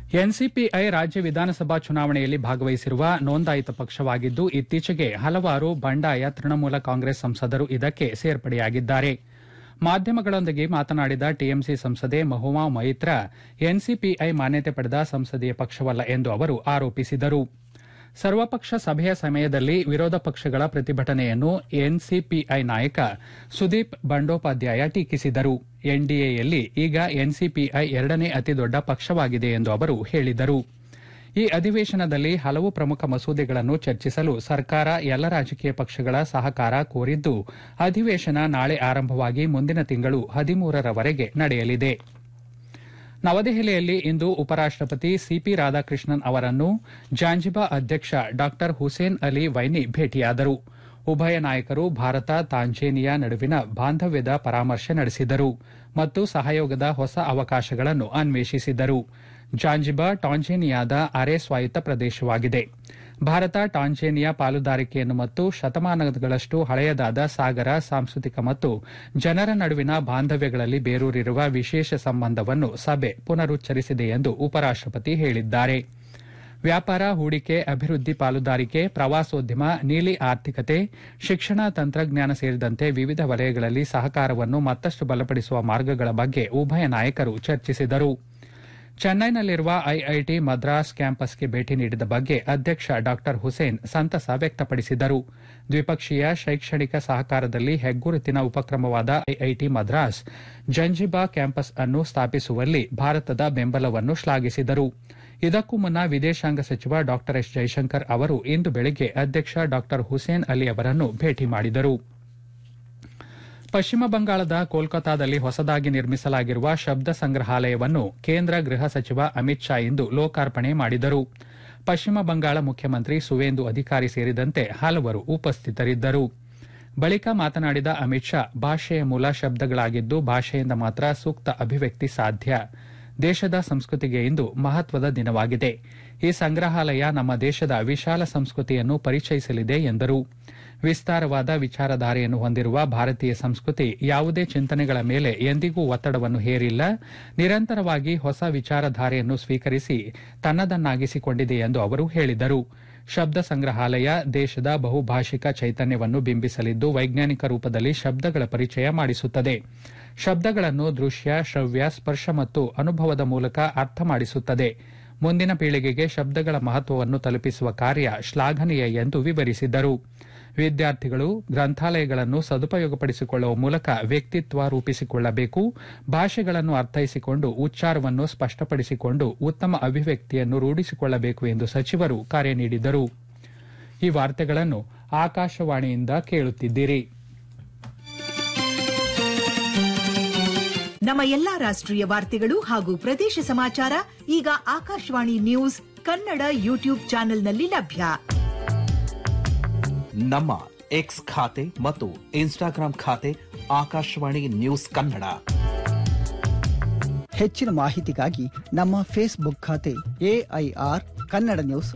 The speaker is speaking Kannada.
ಎನ್ಸಿಪಿಐ ರಾಜ್ಯ ವಿಧಾನಸಭಾ ಚುನಾವಣೆಯಲ್ಲಿ ಭಾಗವಹಿಸಿರುವ ನೋಂದಾಯಿತ ಪಕ್ಷವಾಗಿದ್ದು ಇತ್ತೀಚೆಗೆ ಹಲವಾರು ಬಂಡಾಯ ತೃಣಮೂಲ ಕಾಂಗ್ರೆಸ್ ಸಂಸದರು ಇದಕ್ಕೆ ಸೇರ್ಪಡೆಯಾಗಿದ್ದಾರೆ. ಮಾಧ್ಯಮಗಳೊಂದಿಗೆ ಮಾತನಾಡಿದ ಟಿಎಂಸಿ ಸಂಸದೆ ಮಹುಮಾ ಮೈತ್ರಾ ಎನ್ಸಿಪಿಐ ಮಾನ್ಯತೆ ಪಡೆದ ಸಂಸದೀಯ ಪಕ್ಷವಲ್ಲ ಎಂದು ಅವರು ಆರೋಪಿಸಿದರು. ಸರ್ವಪಕ್ಷ ಸಭೆಯ ಸಮಯದಲ್ಲಿ ವಿರೋಧ ಪಕ್ಷಗಳ ಪ್ರತಿಭಟನೆಯನ್ನು ಎನ್ಸಿಪಿಐ ನಾಯಕ ಸುದೀಪ್ ಬಂಡೋಪಾಧ್ಯಾಯ ಟೀಕಿಸಿದರು. ಎನ್ಡಿಎಯಲ್ಲಿ ಈಗ ಎನ್ಸಿಪಿಐ ಎರಡನೇ ಅತಿದೊಡ್ಡ ಪಕ್ಷವಾಗಿದೆ ಎಂದು ಅವರು ಹೇಳಿದರು. ಈ ಅಧಿವೇಶನದಲ್ಲಿ ಹಲವು ಪ್ರಮುಖ ಮಸೂದೆಗಳನ್ನು ಚರ್ಚಿಸಲು ಸರ್ಕಾರ ಎಲ್ಲ ರಾಜಕೀಯ ಪಕ್ಷಗಳ ಸಹಕಾರ ಕೋರಿದ್ದು, ಅಧಿವೇಶನ ನಾಳೆ ಆರಂಭವಾಗಿ ಮುಂದಿನ ತಿಂಗಳು 13ರವರೆಗೆ ನಡೆಯಲಿದೆ. ನವದೆಹಲಿಯಲ್ಲಿ ಇಂದು ಉಪರಾಷ್ಟಪತಿ ಸಿಪಿ ರಾಧಾಕೃಷ್ಣನ್ ಅವರನ್ನು ಜಾಂಜಿಬಾ ಅಧ್ಯಕ್ಷ ಡಾ ಹುಸೇನ್ ಅಲಿ ವೈನಿ ಭೇಟಿಯಾದರು. ಉಭಯ ನಾಯಕರು ಭಾರತ ತಾಂಜೇನಿಯಾ ನಡುವಿನ ಬಾಂಧವ್ಯದ ಪರಾಮರ್ಶೆ ನಡೆಸಿದರು ಮತ್ತು ಸಹಯೋಗದ ಹೊಸ ಅವಕಾಶಗಳನ್ನು ಅನ್ವೇಷಿಸಿದರು. ಜಾಂಜಿಬಾ ಟಾಂಜೇನಿಯಾದ ಅರೆ ಸ್ವಾಯತ್ತ ಪ್ರದೇಶವಾಗಿದೆ. ಭಾರತ ಟಾಂಜೇನಿಯಾ ಪಾಲುದಾರಿಕೆಯನ್ನು ಮತ್ತು ಶತಮಾನಗಳಷ್ಟು ಹಳೆಯದಾದ ಸಾಗರ, ಸಾಂಸ್ಕೃತಿಕ ಮತ್ತು ಜನರ ನಡುವಿನ ಬಾಂಧವ್ಯಗಳಲ್ಲಿ ಬೇರೂರಿರುವ ವಿಶೇಷ ಸಂಬಂಧವನ್ನು ಸಭೆ ಪುನರುಚ್ಚರಿಸಿದೆ ಎಂದು ಉಪರಾಷ್ಟಪತಿ ಹೇಳಿದ್ದಾರೆ. ವ್ಯಾಪಾರ, ಹೂಡಿಕೆ, ಅಭಿವೃದ್ಧಿ, ಪಾಲುದಾರಿಕೆ, ಪ್ರವಾಸೋದ್ಯಮ, ನೀಲಿ ಆರ್ಥಿಕತೆ, ಶಿಕ್ಷಣ, ತಂತ್ರಜ್ಞಾನ ಸೇರಿದಂತೆ ವಿವಿಧ ವಲಯಗಳಲ್ಲಿ ಸಹಕಾರವನ್ನು ಮತ್ತಷ್ಟು ಬಲಪಡಿಸುವ ಮಾರ್ಗಗಳ ಬಗ್ಗೆ ಉಭಯ ನಾಯಕರು ಚರ್ಚಿಸಿದರು. ಚೆನ್ನೈನಲ್ಲಿರುವ ಐಐಟಿ ಮದ್ರಾಸ್ ಕ್ಯಾಂಪಸ್ಗೆ ಭೇಟಿ ನೀಡಿದ ಬಗ್ಗೆ ಅಧ್ಯಕ್ಷ ಡಾ ಹುಸೇನ್ ಸಂತಸ ವ್ಯಕ್ತಪಡಿಸಿದರು. ದ್ವಿಪಕ್ಷೀಯ ಶೈಕ್ಷಣಿಕ ಸಹಕಾರದಲ್ಲಿ ಹೆಗ್ಗುರುತಿನ ಉಪಕ್ರಮವಾದ ಐಐಟಿ ಮದ್ರಾಸ್ ಜಂಜಿಬಾ ಕ್ಯಾಂಪಸ್ ಅನ್ನು ಸ್ಥಾಪಿಸುವಲ್ಲಿ ಭಾರತದ ಬೆಂಬಲವನ್ನು ಶ್ಲಾಘಿಸಿದರು. ಇದಕ್ಕೂ ಮುನ್ನ ವಿದೇಶಾಂಗ ಸಚಿವ ಡಾ ಎಸ್ ಜೈಶಂಕರ್ ಅವರು ಇಂದು ಬೆಳಗ್ಗೆ ಅಧ್ಯಕ್ಷ ಡಾ ಹುಸೇನ್ ಅಲಿ ಅವರನ್ನು ಭೇಟಿ ಮಾಡಿದರು. ಪಶ್ಚಿಮ ಬಂಗಾಳದ ಕೋಲ್ಕತಾದಲ್ಲಿ ಹೊಸದಾಗಿ ನಿರ್ಮಿಸಲಾಗಿರುವ ಶಬ್ದ ಸಂಗ್ರಹಾಲಯವನ್ನು ಕೇಂದ್ರ ಗೃಹ ಸಚಿವ ಅಮಿತ್ ಶಾ ಇಂದು ಲೋಕಾರ್ಪಣೆ ಮಾಡಿದರು. ಪಶ್ಚಿಮ ಬಂಗಾಳ ಮುಖ್ಯಮಂತ್ರಿ ಸುವೇಂದು ಅಧಿಕಾರಿ ಸೇರಿದಂತೆ ಹಲವರು ಉಪಸ್ಥಿತರಿದ್ದರು. ಬಳಿಕ ಮಾತನಾಡಿದ ಅಮಿತ್ ಶಾ, ಭಾಷೆಯ ಮೂಲ ಶಬ್ದಗಳಾಗಿದ್ದು ಭಾಷೆಯಿಂದ ಮಾತ್ರ ಸೂಕ್ತ ಅಭಿವ್ಯಕ್ತಿ ಸಾಧ್ಯ. ದೇಶದ ಸಂಸ್ಕೃತಿಗೆ ಇಂದು ಮಹತ್ವದ ದಿನವಾಗಿದೆ. ಈ ಸಂಗ್ರಹಾಲಯ ನಮ್ಮ ದೇಶದ ವಿಶಾಲ ಸಂಸ್ಕೃತಿಯನ್ನು ಪರಿಚಯಿಸಲಿದೆ ಎಂದರು. ವಿಸ್ತಾರವಾದ ವಿಚಾರಧಾರೆಯನ್ನು ಹೊಂದಿರುವ ಭಾರತೀಯ ಸಂಸ್ಕೃತಿ ಯಾವುದೇ ಚಿಂತನೆಗಳ ಮೇಲೆ ಎಂದಿಗೂ ಒತ್ತಡವನ್ನು ಹೇರಿಲ್ಲ, ನಿರಂತರವಾಗಿ ಹೊಸ ವಿಚಾರಧಾರೆಯನ್ನು ಸ್ವೀಕರಿಸಿ ತನ್ನದನ್ನಾಗಿಸಿಕೊಂಡಿದೆ ಎಂದು ಅವರು ಹೇಳಿದರು. ಶಬ್ದ ಸಂಗ್ರಹಾಲಯ ದೇಶದ ಬಹುಭಾಷಿಕ ಚೈತನ್ಯವನ್ನು ಬಿಂಬಿಸಲಿದ್ದು ವೈಜ್ಞಾನಿಕ ರೂಪದಲ್ಲಿ ಶಬ್ದಗಳ ಪರಿಚಯ ಮಾಡಿಸುತ್ತದೆ. ಶಬ್ದಗಳನ್ನು ದೃಶ್ಯ, ಶ್ರವ್ಯ, ಸ್ಪರ್ಶ ಮತ್ತು ಅನುಭವದ ಮೂಲಕ ಅರ್ಥ ಮಾಡಿಸುತ್ತದೆ. ಮುಂದಿನ ಪೀಳಿಗೆಗೆ ಶಬ್ದಗಳ ಮಹತ್ವವನ್ನು ತಲುಪಿಸುವ ಕಾರ್ಯ ಶ್ಲಾಘನೀಯ ಎಂದು ವಿವರಿಸಿದರು. ವಿದ್ಯಾರ್ಥಿಗಳು ಗ್ರಂಥಾಲಯಗಳನ್ನು ಸದುಪಯೋಗಪಡಿಸಿಕೊಳ್ಳುವ ಮೂಲಕ ವ್ಯಕ್ತಿತ್ವ ರೂಪಿಸಿಕೊಳ್ಳಬೇಕು. ಭಾಷೆಗಳನ್ನು ಅರ್ಥೈಸಿಕೊಂಡು ಉಚ್ಚಾರವನ್ನು ಸ್ಪಷ್ಟಪಡಿಸಿಕೊಂಡು ಉತ್ತಮ ಅಭಿವ್ಯಕ್ತಿಯನ್ನು ರೂಢಿಸಿಕೊಳ್ಳಬೇಕು ಎಂದು ಸಚಿವರು ಕರೆ ನೀಡಿದರು. ಈ ವಾರ್ತೆಗಳನ್ನು ಆಕಾಶವಾಣಿಯಿಂದ ಕೇಳುತ್ತಿದ್ದೀರಿ. ನಮ್ಮ ಎಲ್ಲಾ ರಾಷ್ಟ್ರೀಯ ವಾರ್ತೆಗಳು ಹಾಗೂ ಪ್ರದೇಶ ಸಮಾಚಾರ ಈಗ ಆಕಾಶವಾಣಿ ನ್ಯೂಸ್ ಕನ್ನಡ ಯೂಟ್ಯೂಬ್ ಚಾನೆಲ್ನಲ್ಲಿ ಲಭ್ಯ. ನಮ್ಮ ಎಕ್ಸ್ ಖಾತೆ ಮತ್ತು ಇನ್ಸ್ಟಾಗ್ರಾಂ ಖಾತೆ ಆಕಾಶವಾಣಿ ನ್ಯೂಸ್ ಕನ್ನಡ. ಹೆಚ್ಚಿನ ಮಾಹಿತಿಗಾಗಿ ನಮ್ಮ ಫೇಸ್ಬುಕ್ ಖಾತೆ AIR ಕನ್ನಡ ನ್ಯೂಸ್